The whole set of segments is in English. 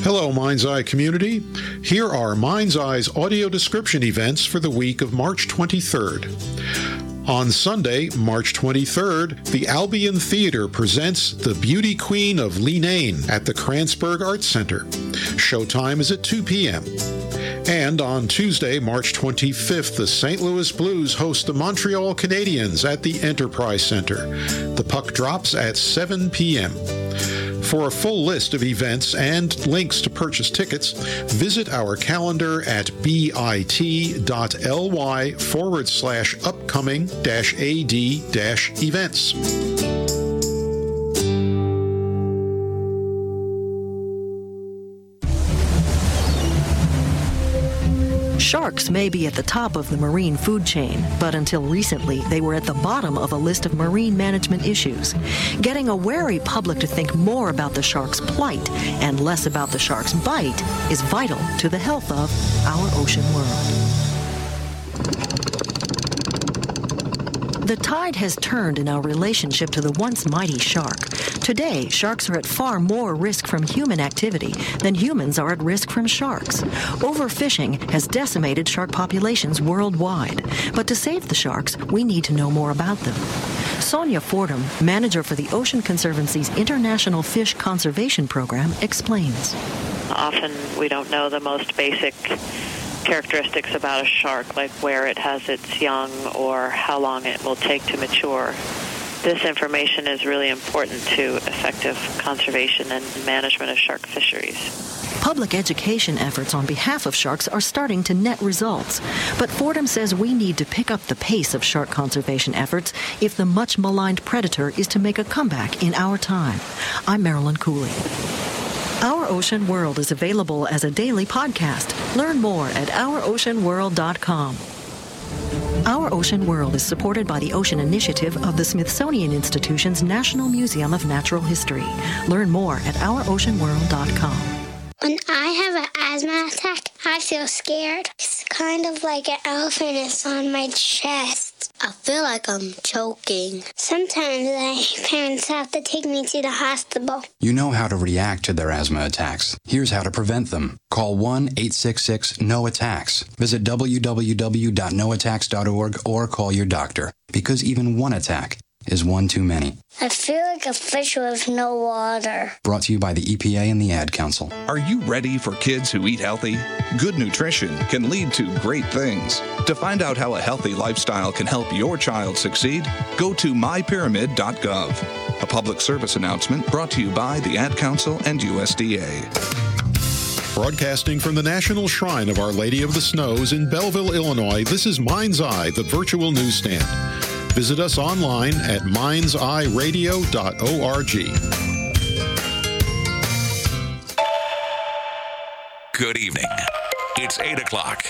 Hello, Mind's Eye community. Here are Mind's Eye's audio description events for the week of March 23rd. On Sunday, March 23rd, the Albion Theater presents The Beauty Queen of Leenane at the Kranzberg Arts Center. Showtime is at 2 p.m. And on Tuesday, March 25th, the St. Louis Blues host the Montreal Canadiens at the Enterprise Center. The puck drops at 7 p.m. For a full list of events and links to purchase tickets, visit our calendar at bit.ly/upcoming-ad-events. Sharks may be at the top of the marine food chain, but until recently, they were at the bottom of a list of marine management issues. Getting a wary public to think more about the shark's plight and less about the shark's bite is vital to the health of our ocean world. The tide has turned in our relationship to the once mighty shark. Today, sharks are at far more risk from human activity than humans are at risk from sharks. Overfishing has decimated shark populations worldwide. But to save the sharks, we need to know more about them. Sonia Fordham, manager for the Ocean Conservancy's International Fish Conservation Program, explains. Often we don't know the most basic characteristics about a shark, like where it has its young or how long it will take to mature. This information is really important to effective conservation and management of shark fisheries. Public education efforts on behalf of sharks are starting to net results. But Fordham says we need to pick up the pace of shark conservation efforts if the much-maligned predator is to make a comeback in our time. I'm Marilyn Cooley. Our Ocean World is available as a daily podcast. Learn more at ouroceanworld.com. Our Ocean World is supported by the Ocean Initiative of the Smithsonian Institution's National Museum of Natural History. Learn more at ouroceanworld.com. When I have an asthma attack, I feel scared. It's kind of like an elephant is on my chest. I feel like I'm choking. Sometimes my parents have to take me to the hospital. You know how to react to their asthma attacks. Here's how to prevent them. Call 1-866-NO-ATTACKS. Visit www.noattacks.org or call your doctor, because even one attack is one too many. I feel like a fish with no water. Brought to you by the EPA and the Ad Council. Are you ready for kids who eat healthy? Good nutrition can lead to great things. To find out how a healthy lifestyle can help your child succeed, go to mypyramid.gov. A public service announcement brought to you by the Ad Council and USDA. Broadcasting from the National Shrine of Our Lady of the Snows in Belleville, Illinois, this is Mind's Eye, the virtual newsstand. Visit us online at mindseyeradio.org. Good evening. It's 8 o'clock.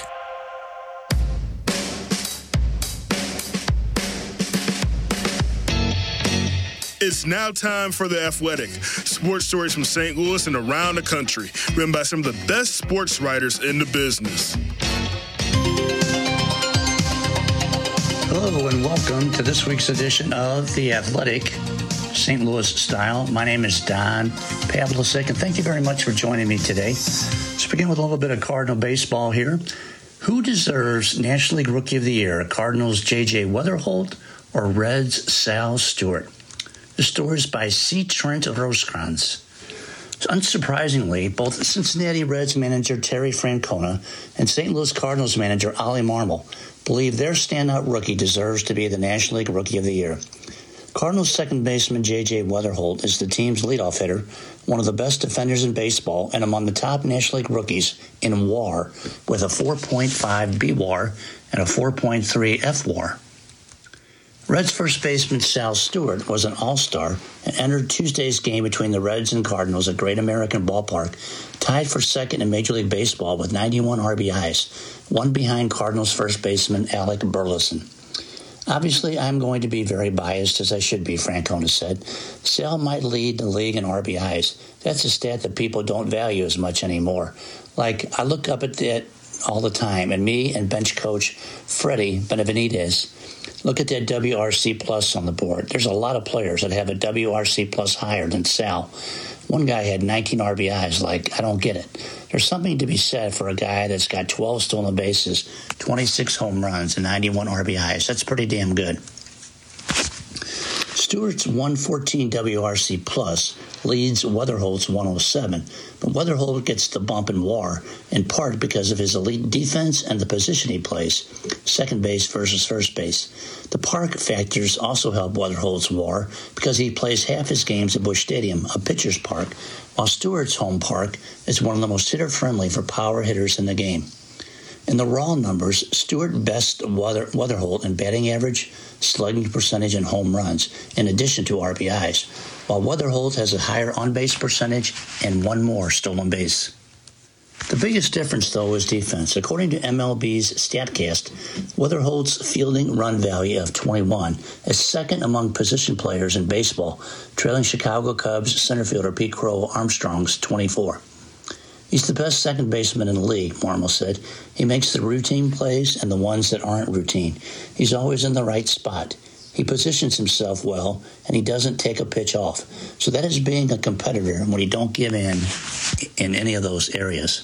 It's now time for The Athletic, sports stories from St. Louis and around the country, written by some of the best sports writers in the business. Hello and welcome to this week's edition of The Athletic, St. Louis style. My name is Don Pavlicek, and thank you very much for joining me today. Let's begin with a little bit of Cardinal baseball here. Who deserves National League Rookie of the Year, Cardinals' J.J. Weatherholt or Reds' Sal Stewart? The story is by C. Trent Rosecrans. Unsurprisingly, both Cincinnati Reds manager Terry Francona and St. Louis Cardinals manager Ollie Marmol believe their standout rookie deserves to be the National League Rookie of the Year. Cardinals second baseman J.J. Weatherholt is the team's leadoff hitter, one of the best defenders in baseball, and among the top National League rookies in WAR, with a 4.5 B-WAR and a 4.3 F-WAR. Reds first baseman Sal Stewart was an all-star and entered Tuesday's game between the Reds and Cardinals at Great American Ballpark, tied for second in Major League Baseball with 91 RBIs, one behind Cardinals first baseman Alec Burleson. Obviously, I'm going to be very biased, as I should be, Francona said. Sal might lead the league in RBIs. That's a stat that people don't value as much anymore. Like, I look up at that all the time, and me and bench coach Freddie Benavidez look at that WRC plus on the board. There's a lot of players that have a WRC plus higher than Sal. One guy had 19 RBIs. I don't get it. There's something to be said for a guy that's got 12 stolen bases, 26 home runs, and 91 RBIs. That's pretty damn good. Stewart's 114 WRC plus leads Weatherholt's 107, but Weatherholt gets the bump in WAR in part because of his elite defense and the position he plays, second base versus first base. The park factors also help Weatherholt's WAR because he plays half his games at Busch Stadium, a pitcher's park, while Stewart's home park is one of the most hitter-friendly for power hitters in the game. In the raw numbers, Stewart best Weatherholt in batting average, slugging percentage, and home runs, in addition to RBIs, while Weatherholt has a higher on-base percentage and one more stolen base. The biggest difference, though, is defense. According to MLB's StatCast, Weatherholt's fielding run value of 21 is second among position players in baseball, trailing Chicago Cubs center fielder Pete Crow Armstrong's 24. He's the best second baseman in the league, Marmol said. He makes the routine plays and the ones that aren't routine. He's always in the right spot. He positions himself well, and he doesn't take a pitch off. So that is being a competitor when you don't give in any of those areas.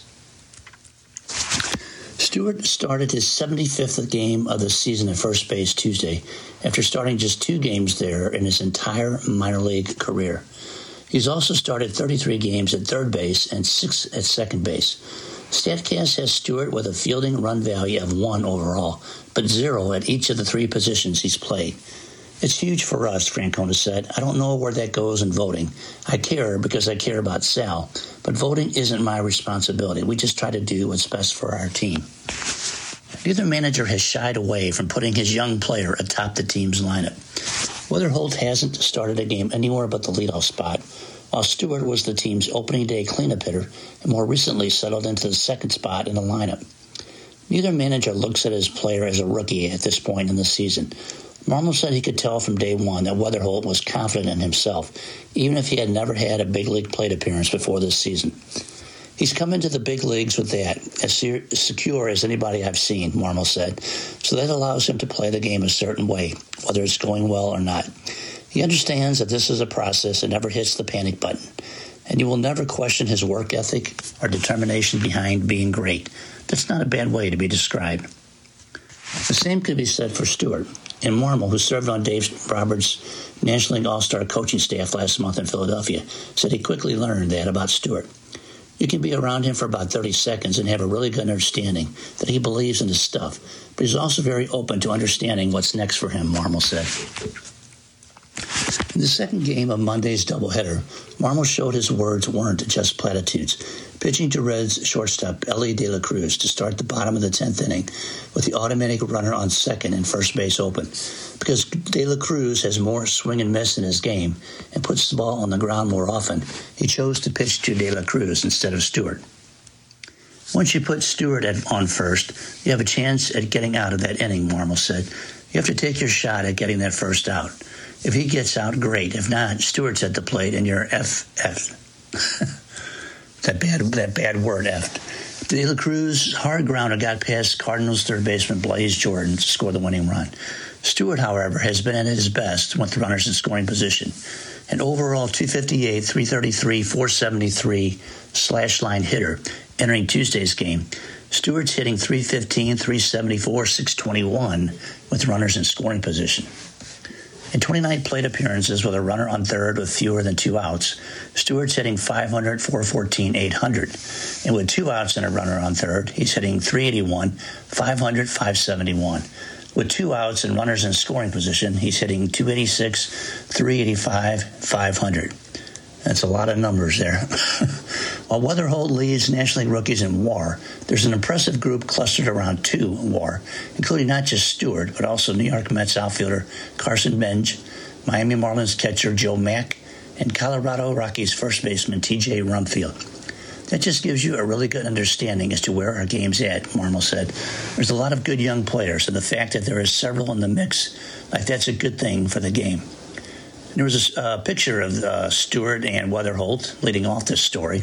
Stewart started his 75th game of the season at first base Tuesday after starting just 2 games there in his entire minor league career. He's also started 33 games at third base and 6 at second base. StatCast has Stewart with a fielding run value of 1 overall, but 0 at each of the 3 positions he's played. It's huge for us, Francona said. I don't know where that goes in voting. I care because I care about Sal, but voting isn't my responsibility. We just try to do what's best for our team. Neither manager has shied away from putting his young player atop the team's lineup. Weatherholt hasn't started a game anywhere but the leadoff spot, while Stewart was the team's opening day cleanup hitter and more recently settled into the second spot in the lineup. Neither manager looks at his player as a rookie at this point in the season. Marmol said he could tell from day one that Weatherholt was confident in himself, even if he had never had a big league plate appearance before this season. He's come into the big leagues with that, as secure as anybody I've seen, Marmol said, so that allows him to play the game a certain way, whether it's going well or not. He understands that this is a process and never hits the panic button, and you will never question his work ethic or determination behind being great. That's not a bad way to be described. The same could be said for Stewart. And Marmol, who served on Dave Roberts' National League All-Star coaching staff last month in Philadelphia, said he quickly learned that about Stewart. You can be around him for about 30 seconds and have a really good understanding that he believes in his stuff, but he's also very open to understanding what's next for him, Marmol said. In the second game of Monday's doubleheader, Marmol showed his words weren't just platitudes, pitching to Reds shortstop Ellie De La Cruz to start the bottom of the 10th inning with the automatic runner on second and first base open. Because De La Cruz has more swing and miss in his game and puts the ball on the ground more often, he chose to pitch to De La Cruz instead of Stewart. Once you put Stewart on first, you have a chance at getting out of that inning, Marmol said. You have to take your shot at getting that first out. If he gets out, great. If not, Stewart's at the plate and you're F. that bad word, F. De La Cruz, hard grounder, got past Cardinals third baseman Blaze Jordan to score the winning run. Stewart, however, has been at his best with runners in scoring position. An overall 258, 333, 473 slash line hitter entering Tuesday's game. Stewart's hitting 315, 374, 621 with runners in scoring position. In 29 plate appearances with a runner on third with fewer than 2 outs, Stewart's hitting 500, 414, 800. And with 2 outs and a runner on third, he's hitting 381, 500, 571. With 2 outs and runners in scoring position, he's hitting 286, 385, 500. That's a lot of numbers there. While Weatherholt leads National League rookies in WAR, there's an impressive group clustered around 2 WAR, including not just Stewart, but also New York Mets outfielder Carson Bench, Miami Marlins catcher Joe Mack, and Colorado Rockies first baseman T.J. Rumfield. That just gives you a really good understanding as to where our game's at, Marmol said. There's a lot of good young players, and the fact that there is several in the mix, that's a good thing for the game. There was a picture of Stewart and Weatherholt leading off this story.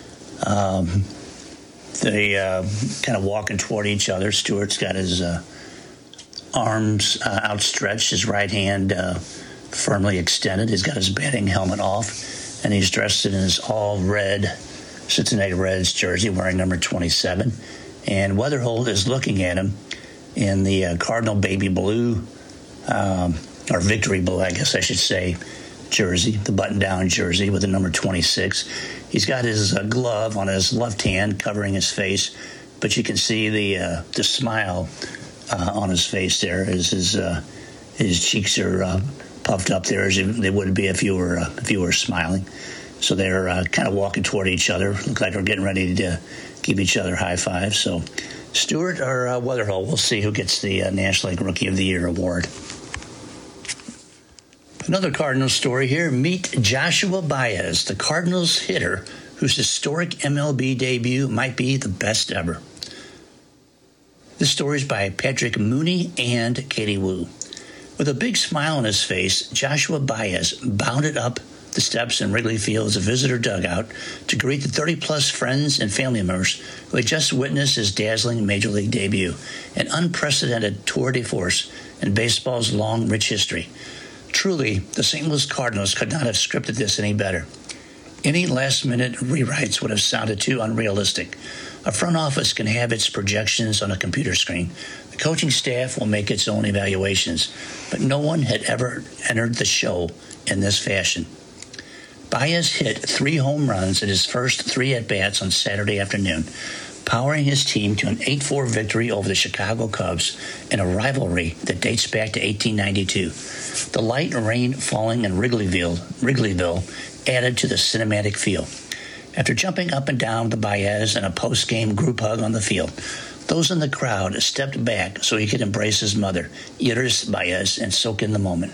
They kind of walking toward each other. Stewart's got his arms outstretched, his right hand firmly extended. He's got his batting helmet off. and he's dressed in his all-red Cincinnati Reds jersey, wearing number 27. And Wetherholt is looking at him in the Cardinal Baby Blue, or Victory Blue, I guess I should say, jersey, the button-down jersey with the number 26. He's got his glove on his left hand covering his face, but you can see the smile on his face there as his cheeks are puffed up there as they would be if you were smiling. So they're kind of walking toward each other. Look like they're getting ready to give each other high fives. So Stewart or Wetherholt, we'll see who gets the National League Rookie of the Year award. Another Cardinals story here. Meet Joshua Baez, the Cardinals hitter whose historic MLB debut might be the best ever. This story is by Patrick Mooney and Katie Wu. With a big smile on his face, Joshua Baez bounded up the steps in Wrigley Field's visitor dugout to greet the 30-plus friends and family members who had just witnessed his dazzling Major League debut, an unprecedented tour de force in baseball's long, rich history. Truly, the St. Louis Cardinals could not have scripted this any better. Any last-minute rewrites would have sounded too unrealistic. A front office can have its projections on a computer screen. The coaching staff will make its own evaluations, but no one had ever entered the show in this fashion. Baez hit 3 home runs in his first 3 at-bats on Saturday afternoon, powering his team to an 8-4 victory over the Chicago Cubs in a rivalry that dates back to 1892. The light rain falling in Wrigleyville added to the cinematic feel. After jumping up and down with Baez in a post-game group hug on the field, those in the crowd stepped back so he could embrace his mother, Iris Baez, and soak in the moment.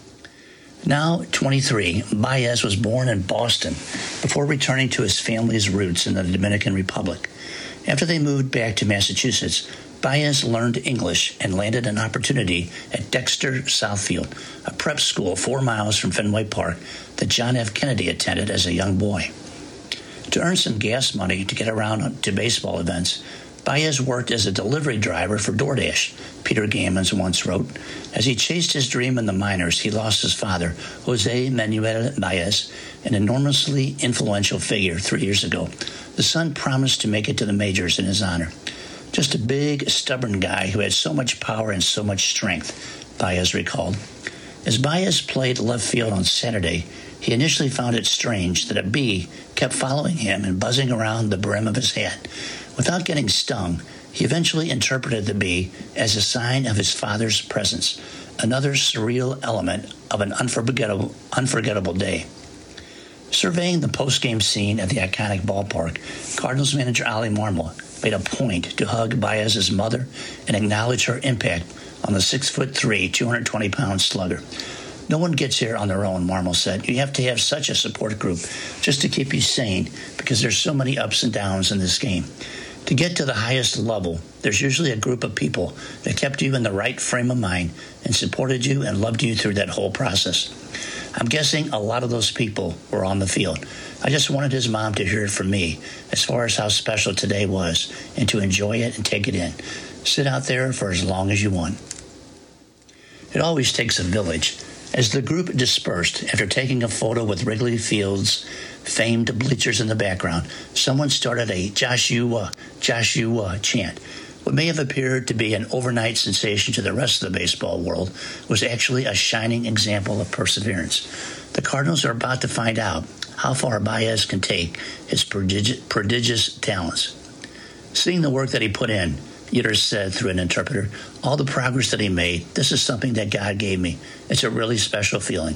Now 23, Baez was born in Boston before returning to his family's roots in the Dominican Republic. After they moved back to Massachusetts, Baez learned English and landed an opportunity at Dexter Southfield, a prep school 4 miles from Fenway Park that John F. Kennedy attended as a young boy. To earn some gas money to get around to baseball events, Baez worked as a delivery driver for DoorDash, Peter Gammons once wrote. As he chased his dream in the minors, he lost his father, Jose Manuel Baez, an enormously influential figure 3 years ago. The son promised to make it to the majors in his honor. Just a big, stubborn guy who had so much power and so much strength, Baez recalled. As Baez played left field on Saturday, he initially found it strange that a bee kept following him and buzzing around the brim of his hat. Without getting stung, he eventually interpreted the bee as a sign of his father's presence, another surreal element of an unforgettable day. Surveying the post-game scene at the iconic ballpark, Cardinals manager Ollie Marmol made a point to hug Baez's mother and acknowledge her impact on the 6'3", 220-pound slugger. No one gets here on their own, Marmol said. You have to have such a support group just to keep you sane because there's so many ups and downs in this game. To get to the highest level, there's usually a group of people that kept you in the right frame of mind and supported you and loved you through that whole process. I'm guessing a lot of those people were on the field. I just wanted his mom to hear it from me as far as how special today was and to enjoy it and take it in. Sit out there for as long as you want. It always takes a village. As the group dispersed after taking a photo with Wrigley Field's famed bleachers in the background, someone started a Joshua, Joshua chant. What may have appeared to be an overnight sensation to the rest of the baseball world was actually a shining example of perseverance. The Cardinals are about to find out how far Baez can take his prodigious talents. Seeing the work that he put in, Yitter said through an interpreter, all the progress that he made, this is something that God gave me. It's a really special feeling.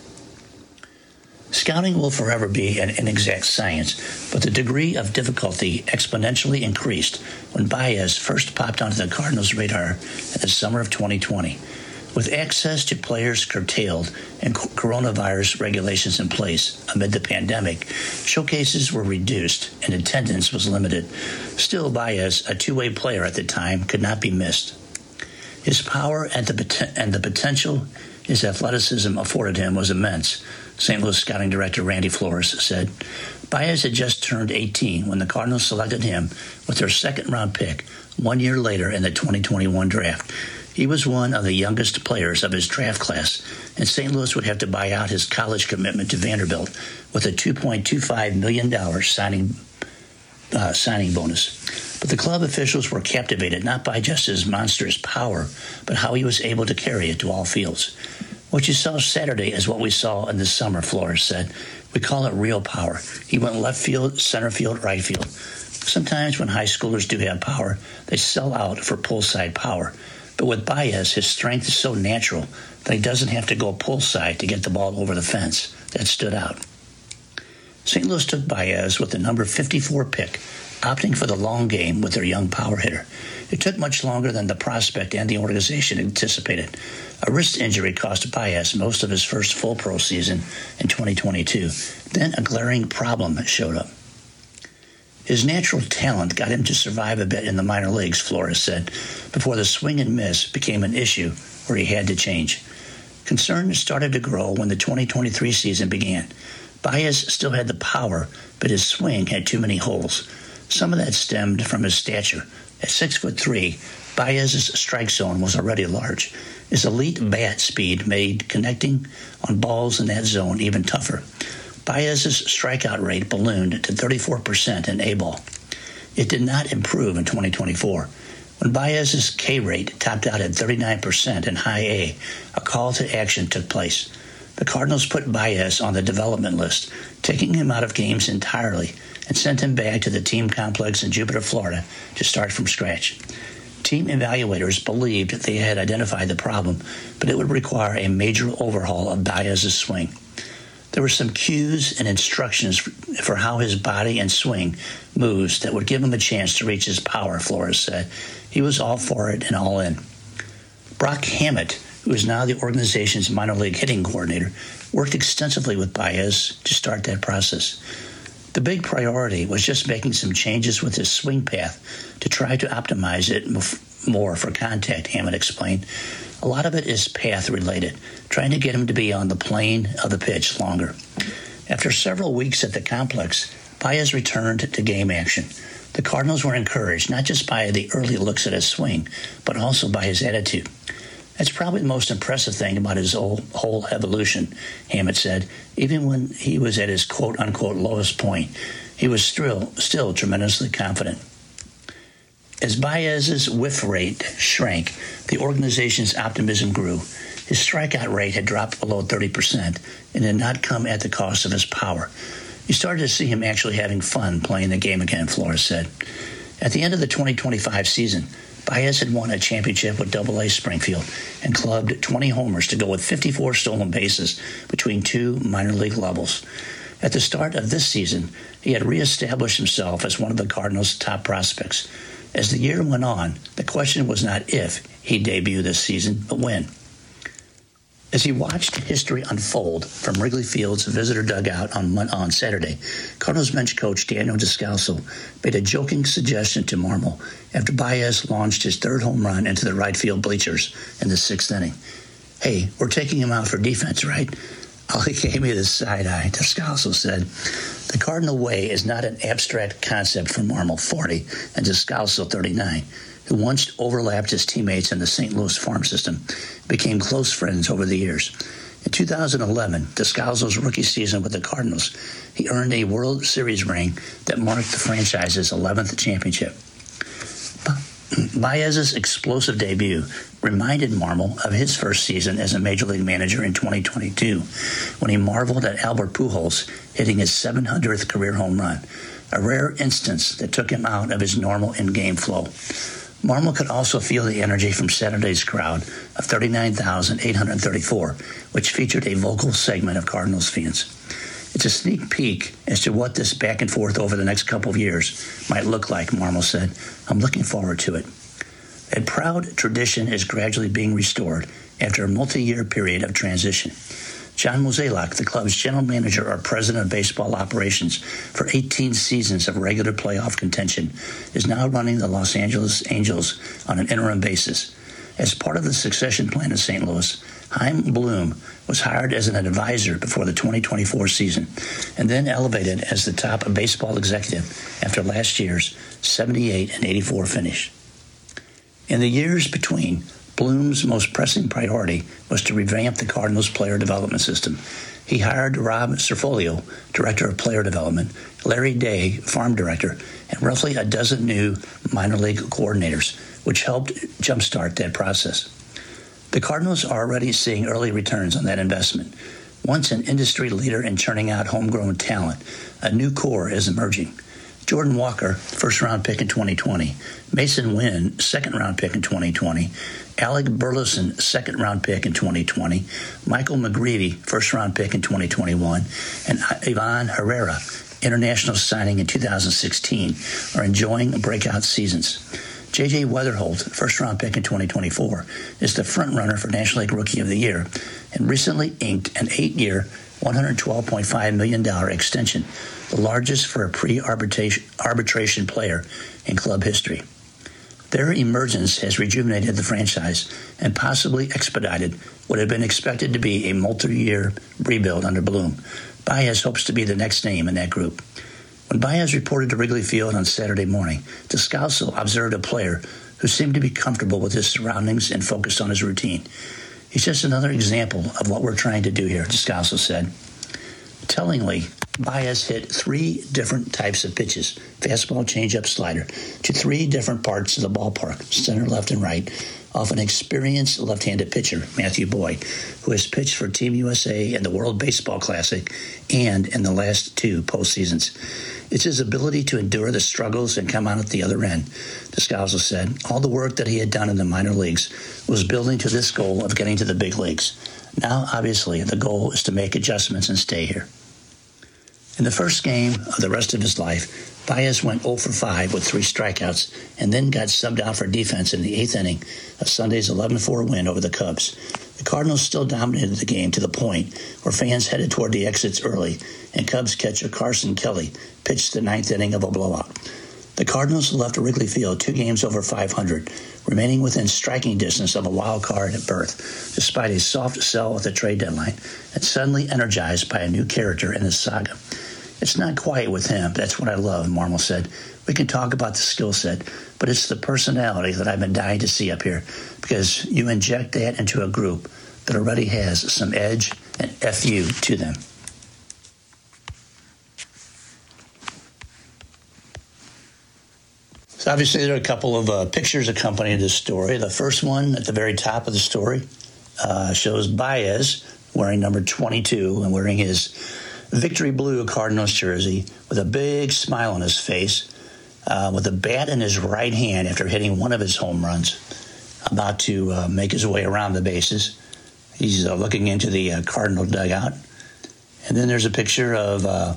Scouting will forever be an inexact science, but the degree of difficulty exponentially increased when Baez first popped onto the Cardinals' radar in the summer of 2020. With access to players curtailed and coronavirus regulations in place amid the pandemic, showcases were reduced and attendance was limited. Still, Baez, a two-way player at the time, could not be missed. His power and the potential his athleticism afforded him was immense, St. Louis scouting director Randy Flores said. Baez had just turned 18 when the Cardinals selected him with their second-round pick 1 year later in the 2021 draft. He was one of the youngest players of his draft class, and St. Louis would have to buy out his college commitment to Vanderbilt with a $2.25 million signing bonus. But the club officials were captivated not by just his monstrous power, but how he was able to carry it to all fields. What you saw Saturday is what we saw in the summer, Flores said. We call it real power. He went left field, center field, right field. Sometimes when high schoolers do have power, they sell out for pull-side power. But with Baez, his strength is so natural that he doesn't have to go pull-side to get the ball over the fence. That stood out. St. Louis took Baez with the number 54 pick, opting for the long game with their young power hitter. It took much longer than the prospect and the organization anticipated. A wrist injury cost Baez most of his first full pro season in 2022. Then a glaring problem showed up. His natural talent got him to survive a bit in the minor leagues, Flores said, before the swing and miss became an issue where he had to change. Concerns started to grow when the 2023 season began. Baez still had the power, but his swing had too many holes. Some of that stemmed from his stature. At 6'3", Baez's strike zone was already large. His elite bat speed made connecting on balls in that zone even tougher. Baez's strikeout rate ballooned to 34% in A-ball. It did not improve in 2024. When Baez's K rate topped out at 39% in high A, a call to action took place. The Cardinals put Baez on the development list, taking him out of games entirely, and sent him back to the team complex in Jupiter, Florida, to start from scratch. Team evaluators believed they had identified the problem, but it would require a major overhaul of Baez's swing. There were some cues and instructions for how his body and swing moves that would give him a chance to reach his power, Flores said. He was all for it and all in. Brock Hammett, who is now the organization's minor league hitting coordinator, worked extensively with Baez to start that process. The big priority was just making some changes with his swing path to try to optimize it more for contact, Hammett explained. A lot of it is path-related, trying to get him to be on the plane of the pitch longer. After several weeks at the complex, Baez returned to game action. The Cardinals were encouraged not just by the early looks at his swing, but also by his attitude. That's probably the most impressive thing about his whole evolution, Hammett said. Even when he was at his quote-unquote lowest point, he was still tremendously confident. As Baez's whiff rate shrank, the organization's optimism grew. His strikeout rate had dropped below 30% and had not come at the cost of his power. You started to see him actually having fun playing the game again, Flores said. At the end of the 2025 season, Baez had won a championship with AA Springfield and clubbed 20 homers to go with 54 stolen bases between two minor league levels. At the start of this season, he had reestablished himself as one of the Cardinals' top prospects. As the year went on, the question was not if he'd debut this season, but when. As he watched history unfold from Wrigley Field's visitor dugout on Saturday, Cardinals bench coach Daniel Descalso made a joking suggestion to Marmol after Baez launched his third home run into the right field bleachers in the sixth inning. "Hey, we're taking him out for defense, right?" Ollie gave me the side eye, Descalso said. The Cardinal way is not an abstract concept for Marmol, 40, and Descalso, 39, who once overlapped his teammates in the St. Louis farm system, became close friends over the years. In 2011, Descalso's rookie season with the Cardinals, he earned a World Series ring that marked the franchise's 11th championship. Baez's explosive debut reminded Marmol of his first season as a Major League manager in 2022, when he marveled at Albert Pujols hitting his 700th career home run, a rare instance that took him out of his normal in-game flow. Marmol could also feel the energy from Saturday's crowd of 39,834, which featured a vocal segment of Cardinals fans. It's a sneak peek as to what this back and forth over the next couple of years might look like, Marmol said. I'm looking forward to it. That proud tradition is gradually being restored after a multi-year period of transition. John Mozeliak, the club's general manager or president of baseball operations for 18 seasons of regular playoff contention, is now running the Los Angeles Angels on an interim basis. As part of the succession plan in St. Louis, Chaim Bloom was hired as an advisor before the 2024 season and then elevated as the top baseball executive after last year's 78-84 finish. In the years between, Bloom's most pressing priority was to revamp the Cardinals' player development system. He hired Rob Cerfolio, Director of Player Development, Larry Day, Farm Director, and roughly a dozen new minor league coordinators, which helped jumpstart that process. The Cardinals are already seeing early returns on that investment. Once an industry leader in churning out homegrown talent, a new core is emerging. Jordan Walker, first-round pick in 2020. Mason Wynn, second-round pick in 2020. Alec Burleson, second-round pick in 2020. Michael McGreevy, first-round pick in 2021. And Ivan Herrera, international signing in 2016, are enjoying breakout seasons. J.J. Weatherholt, first-round pick in 2024, is the front-runner for National League Rookie of the Year and recently inked an 8-year, $112.5 million extension, the largest for a pre-arbitration player in club history. Their emergence has rejuvenated the franchise and possibly expedited what had been expected to be a multi-year rebuild under Bloom. Baez hopes to be the next name in that group. When Baez reported to Wrigley Field on Saturday morning, Descalso observed a player who seemed to be comfortable with his surroundings and focused on his routine. He's just another example of what we're trying to do here, Descalso said. Tellingly, Baez hit 3 different types of pitches, fastball, changeup, slider, to 3 different parts of the ballpark, center, left, and right, off an experienced left-handed pitcher, Matthew Boyd, who has pitched for Team USA in the World Baseball Classic and in the last 2 postseasons. It's his ability to endure the struggles and come out at the other end, Descalso said. All the work that he had done in the minor leagues was building to this goal of getting to the big leagues. Now, obviously, the goal is to make adjustments and stay here. In the first game of the rest of his life, Baez went 0 for 5 with 3 strikeouts and then got subbed out for defense in the 8th inning of Sunday's 11-4 win over the Cubs. The Cardinals still dominated the game to the point where fans headed toward the exits early, and Cubs catcher Carson Kelly pitched the 9th inning of a blowout. The Cardinals left Wrigley Field 2 games over 500, remaining within striking distance of a wild card berth, despite a soft sell at the trade deadline, and suddenly energized by a new character in this saga. It's not quiet with him. That's what I love, Marmol said. We can talk about the skill set, but it's the personality that I've been dying to see up here, because you inject that into a group that already has some edge and FU to them. So obviously there are a couple of pictures accompanying this story. The first one at the very top of the story shows Baez wearing number 22 and wearing his victory blue Cardinals jersey with a big smile on his face, with a bat in his right hand after hitting one of his home runs, about to make his way around the bases. He's looking into the Cardinal dugout. And then there's a picture of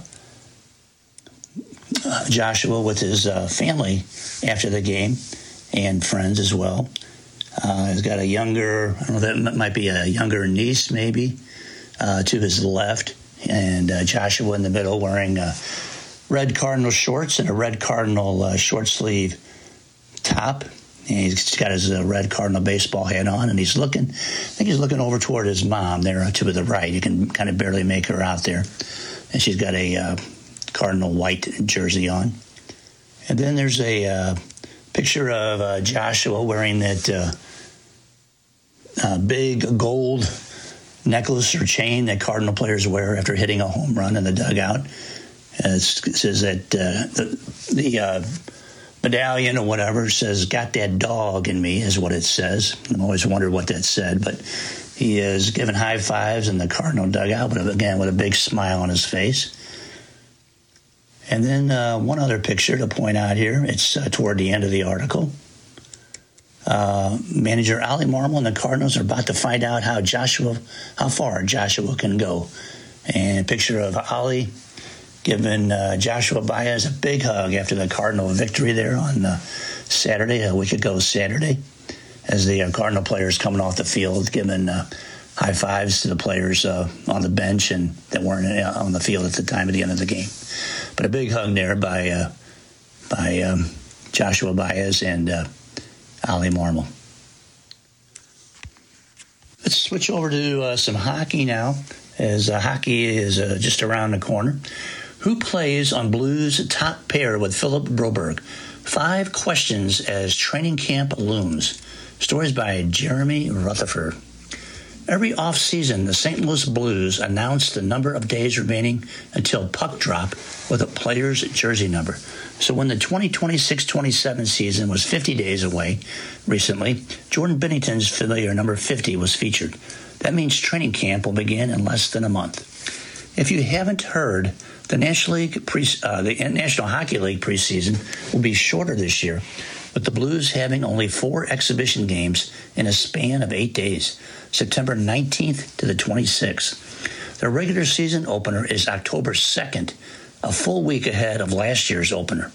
Joshua with his family after the game and friends as well. He's got a younger, I don't know, that might be a younger niece maybe, to his left. And Joshua in the middle wearing red Cardinal shorts and a red Cardinal short sleeve top. And he's got his red Cardinal baseball hat on, and he's looking, I think he's looking over toward his mom there to the right. You can kind of barely make her out there. And she's got a Cardinal white jersey on. And then there's a picture of Joshua wearing that big gold necklace or chain that Cardinal players wear after hitting a home run in the dugout. It says that the medallion or whatever says, "Got that dog in me," is what it says. I've always wondered what that said, but he is giving high fives in the Cardinal dugout, but again with a big smile on his face. And then one other picture to point out here. It's toward the end of the article. Manager Ollie Marmol and the Cardinals are about to find out how far Joshua can go. And a picture of Ollie giving Joshua Baez a big hug after the Cardinal victory there on Saturday, a week ago Saturday, as the Cardinal players coming off the field giving high fives to the players on the bench and that weren't on the field at the time of the end of the game. But a big hug there by Joshua Baez and Ollie Marmol. Let's switch over to some hockey now, as hockey is just around the corner. Who plays on Blues' top pair with Philip Broberg? 5 questions as training camp looms. Stories by Jeremy Rutherford. Every offseason, the St. Louis Blues announced the number of days remaining until puck drop with a player's jersey number. So when the 2026-27 season was 50 days away recently, Jordan Binnington's familiar number 50 was featured. That means training camp will begin in less than a month. If you haven't heard, the National Hockey League preseason will be shorter this year, with the Blues having only 4 exhibition games in a span of 8 days, September 19th to the 26th. Their regular season opener is October 2nd, a full week ahead of last year's opener.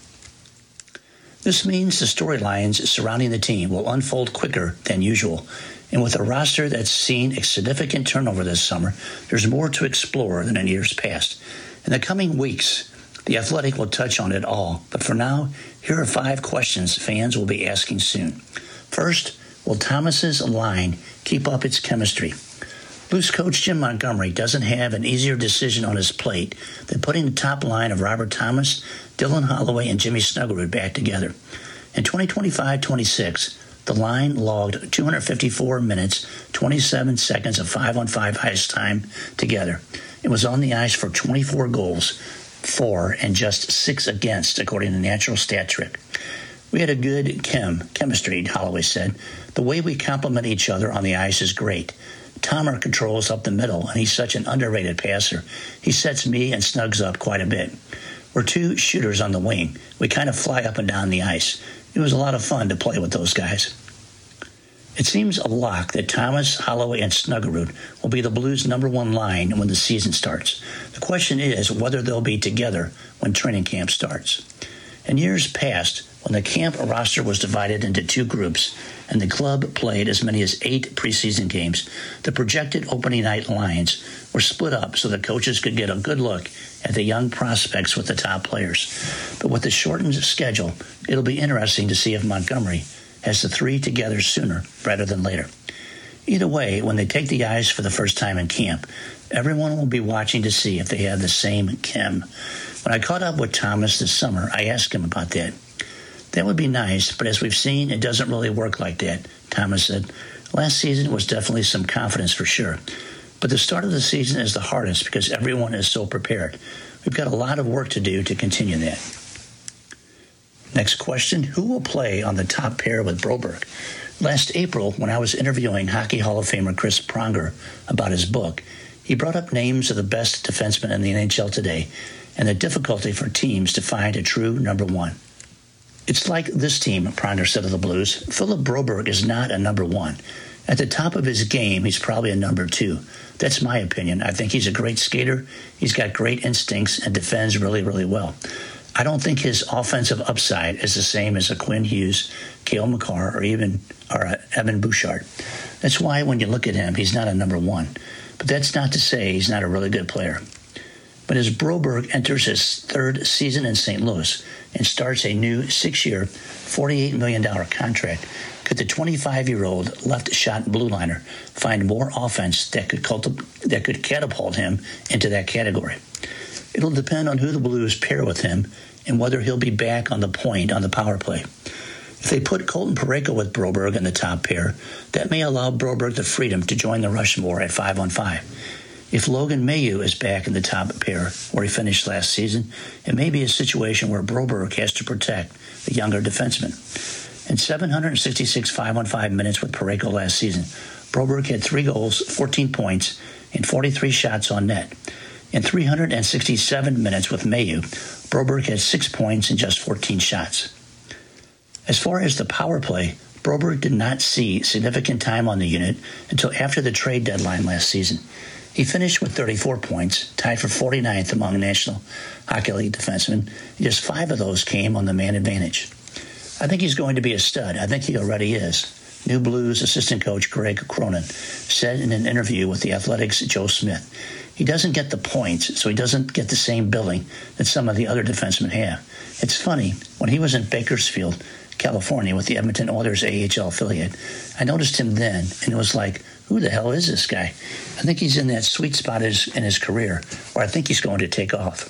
This means the storylines surrounding the team will unfold quicker than usual, and with a roster that's seen a significant turnover this summer, there's more to explore than in years past. In the coming weeks, The Athletic will touch on it all, but for now, here are 5 questions fans will be asking soon. First, will Thomas's line keep up its chemistry? Blues coach Jim Montgomery doesn't have an easier decision on his plate than putting the top line of Robert Thomas, Dylan Holloway, and Jimmy Snuggerud back together. In 2025-26, the line logged 254 minutes, 27 seconds of 5-on-5 ice time together. It was on the ice for 24 goals, 4 and just 6 against, according to Natural Stat Trick. We had a good chemistry, Holloway said. The way we complement each other on the ice is great. Tomer controls up the middle, and he's such an underrated passer. He sets me and Snugs up quite a bit. We're 2 shooters on the wing. We kind of fly up and down the ice. It was a lot of fun to play with those guys. It seems a lock that Thomas, Holloway, and Snuggerud will be the Blues' number 1 line when the season starts. The question is whether they'll be together when training camp starts. In years past, when the camp roster was divided into 2 groups and the club played as many as 8 preseason games, the projected opening night lines were split up so the coaches could get a good look at the young prospects with the top players. But with the shortened schedule, it'll be interesting to see if Montgomery has the 3 together sooner rather than later. Either way, when they take the ice for the first time in camp, everyone will be watching to see if they have the same chem. When I caught up with Thomas this summer, I asked him about that. That would be nice, but as we've seen, it doesn't really work like that, Thomas said. Last season was definitely some confidence for sure. But the start of the season is the hardest because everyone is so prepared. We've got a lot of work to do to continue that. Next question, who will play on the top pair with Broberg? Last April, when I was interviewing Hockey Hall of Famer Chris Pronger about his book, he brought up names of the best defensemen in the NHL today and the difficulty for teams to find a true number 1. It's like this team, Pronger said of the Blues. Philip Broberg is not a number 1. At the top of his game, he's probably a number 2. That's my opinion. I think he's a great skater. He's got great instincts and defends really, really well. I don't think his offensive upside is the same as a Quinn Hughes, Cale Makar, or Evan Bouchard. That's why when you look at him, he's not a number 1. But that's not to say he's not a really good player. But as Broberg enters his 3rd season in St. Louis and starts a new 6-year, $48 million contract, could the 25-year-old left-shot blue liner find more offense that could catapult him into that category? It'll depend on who the Blues pair with him and whether he'll be back on the point on the power play. If they put Colton Parayko with Broberg in the top pair, that may allow Broberg the freedom to join the Rushmore at 5-on-5. If Logan Mailloux is back in the top pair where he finished last season, it may be a situation where Broberg has to protect the younger defenseman. In 766 5-on-5 minutes with Parayko last season, Broberg had 3 goals, 14 points, and 43 shots on net. In 367 minutes with Mailloux, Broberg had 6 points and just 14 shots. As far as the power play, Broberg did not see significant time on the unit until after the trade deadline last season. He finished with 34 points, tied for 49th among National Hockey League defensemen, and just 5 of those came on the man advantage. I think he's going to be a stud. I think he already is. New Blues assistant coach Greg Cronin said in an interview with The Athletic's Joe Smith. He doesn't get the points, so he doesn't get the same billing that some of the other defensemen have. It's funny, when he was in Bakersfield, California, with the Edmonton Oilers AHL affiliate, I noticed him then, and it was like, who the hell is this guy? I think he's in that sweet spot in his career where I think he's going to take off.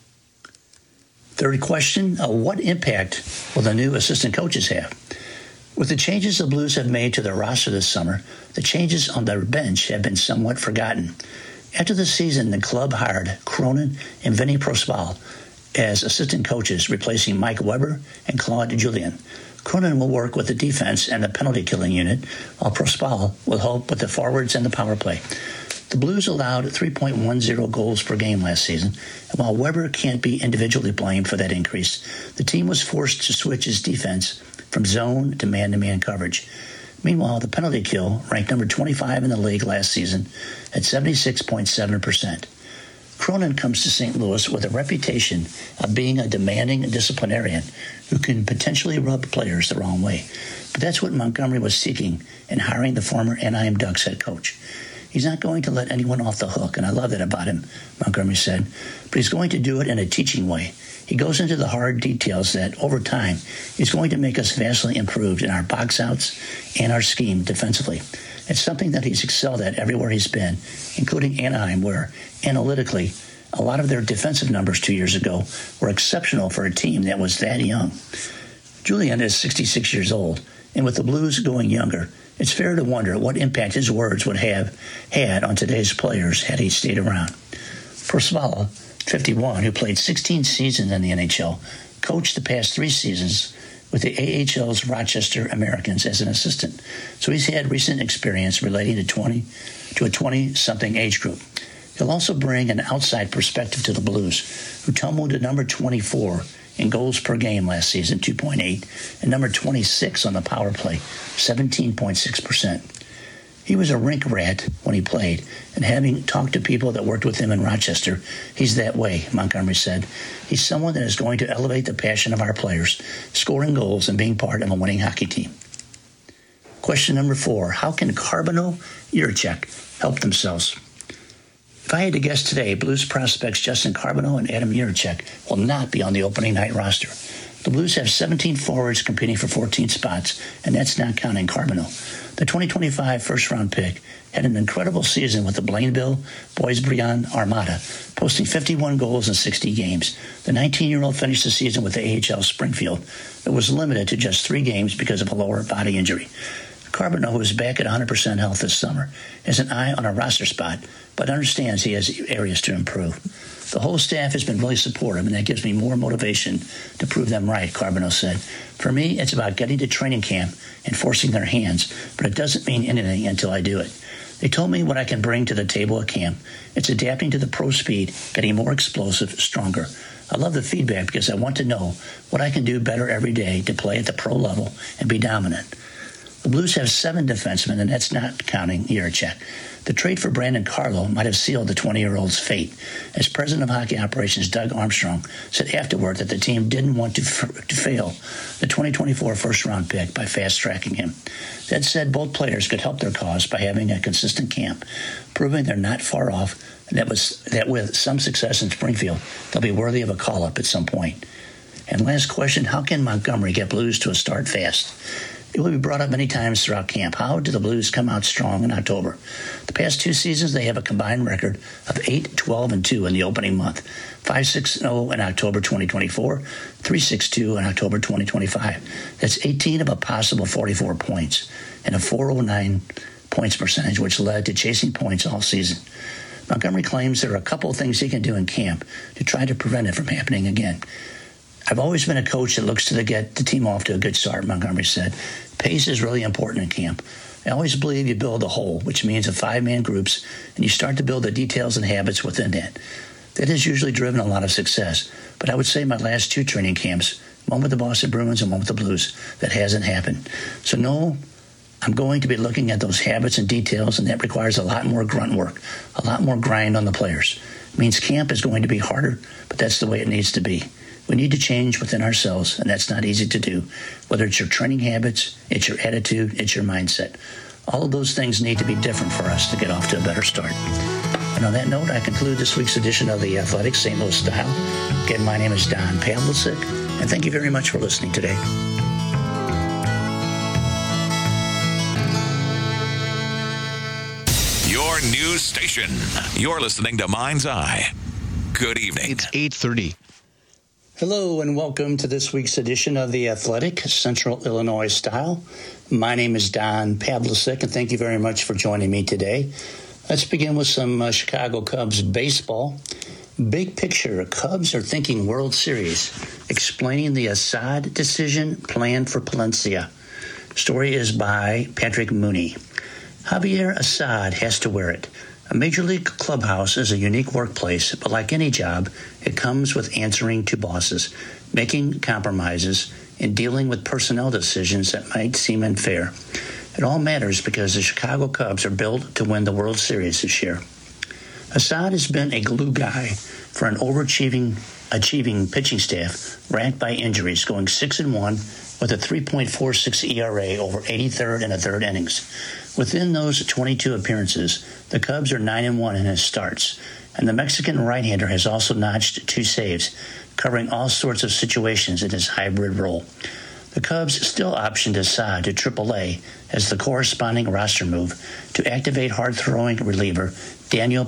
Third question, what impact will the new assistant coaches have? With the changes the Blues have made to their roster this summer, the changes on their bench have been somewhat forgotten. After the season, the club hired Cronin and Vinny Prospal as assistant coaches, replacing Mike Weber and Claude Julien. Cronin will work with the defense and the penalty-killing unit, while Prospal will help with the forwards and the power play. The Blues allowed 3.10 goals per game last season, and while Weber can't be individually blamed for that increase, the team was forced to switch its defense from zone to man-to-man coverage. Meanwhile, the penalty kill ranked number 25 in the league last season at 76.7%. Cronin comes to St. Louis with a reputation of being a demanding disciplinarian who can potentially rub players the wrong way. But that's what Montgomery was seeking in hiring the former Anaheim Ducks head coach. He's not going to let anyone off the hook, and I love that about him, Montgomery said, but he's going to do it in a teaching way. He goes into the hard details that, over time, is going to make us vastly improved in our box outs and our scheme defensively. It's something that he's excelled at everywhere he's been, including Anaheim, where, analytically, a lot of their defensive numbers 2 years ago were exceptional for a team that was that young. Julien is 66 years old, and with the Blues going younger, it's fair to wonder what impact his words would have had on today's players had he stayed around. Prospal, 51, who played 16 seasons in the NHL, coached the past 3 seasons with the AHL's Rochester Americans as an assistant, so he's had recent experience relating to a 20-something age group. He'll also bring an outside perspective to the Blues, who tumbled to number 24 in goals per game last season, 2.8, and number 26 on the power play, 17.6%. He was a rink rat when he played, and having talked to people that worked with him in Rochester, he's that way, Montgomery said. He's someone that is going to elevate the passion of our players, scoring goals and being part of a winning hockey team. Question number 4, how can Carbonneau, Jiricek help themselves? If I had to guess today, Blues prospects Justin Carbonneau and Adam Jiricek will not be on the opening night roster. The Blues have 17 forwards competing for 14 spots, and that's not counting Carbonneau. The 2025 first-round pick had an incredible season with the Blainville Boisbriand Armada, posting 51 goals in 60 games. The 19-year-old finished the season with the AHL Springfield, but was limited to just 3 games because of a lower body injury. Carbonneau, who is back at 100% health this summer, has an eye on a roster spot, but understands he has areas to improve. The whole staff has been really supportive, and that gives me more motivation to prove them right, Carbonneau said. For me, it's about getting to training camp and forcing their hands, but it doesn't mean anything until I do it. They told me what I can bring to the table at camp. It's adapting to the pro speed, getting more explosive, stronger. I love the feedback because I want to know what I can do better every day to play at the pro level and be dominant. The Blues have 7 defensemen, and that's not counting Jiricek. The trade for Brandon Carlo might have sealed the 20-year-old's fate, as President of Hockey Operations Doug Armstrong said afterward that the team didn't want to fail the 2024 first-round pick by fast-tracking him. That said, both players could help their cause by having a consistent camp, proving they're not far off, and that with some success in Springfield, they'll be worthy of a call-up at some point. And last question, how can Montgomery get Blues to a start fast? It will be brought up many times throughout camp. How do the Blues come out strong in October? The past 2 seasons, they have a combined record of 8-12-2 in the opening month, 5-6-0 in October 2024, 3-6-2 in October 2025. That's 18 of a possible 44 points and a 409 points percentage, which led to chasing points all season. Montgomery claims there are a couple of things he can do in camp to try to prevent it from happening again. I've always been a coach that looks to get the team off to a good start, Montgomery said. Pace is really important in camp. I always believe you build a whole, which means of 5-man groups, and you start to build the details and habits within that. That has usually driven a lot of success, but I would say my last 2 training camps, one with the Boston Bruins and one with the Blues, that hasn't happened. So no, I'm going to be looking at those habits and details, and that requires a lot more grunt work, a lot more grind on the players. It means camp is going to be harder, but that's the way it needs to be. We need to change within ourselves, and that's not easy to do. Whether it's your training habits, it's your attitude, it's your mindset. All of those things need to be different for us to get off to a better start. And on that note, I conclude this week's edition of The Athletic St. Louis Style. Again, my name is Don Pavlicek, and thank you very much for listening today. Your news station. You're listening to Mind's Eye. Good evening. It's 8:30. Hello and welcome to this week's edition of The Athletic, Central Illinois Style. My name is Don Pavlicek, and thank you very much for joining me today. Let's begin with some Chicago Cubs baseball. Big picture, Cubs are thinking World Series, explaining the Assad decision planned for Palencia. Story is by Patrick Mooney. Javier Assad has to wear it. A major league clubhouse is a unique workplace, but like any job, it comes with answering to bosses, making compromises, and dealing with personnel decisions that might seem unfair. It all matters because the Chicago Cubs are built to win the World Series this year. Assad has been a glue guy for an overachieving pitching staff racked by injuries, going 6-1 with a 3.46 ERA over 83rd and a third innings. Within those 22 appearances, the Cubs are 9-1 in his starts, and the Mexican right-hander has also notched 2 saves, covering all sorts of situations in his hybrid role. The Cubs still optioned Assad to AAA as the corresponding roster move to activate hard-throwing reliever Daniel